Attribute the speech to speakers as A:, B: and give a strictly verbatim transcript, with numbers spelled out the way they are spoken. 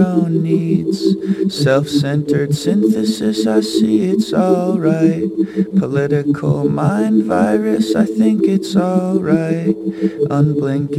A: own needs. Self-centered synthesis, I see it's alright. Political mind virus, I think it's alright. Unblinking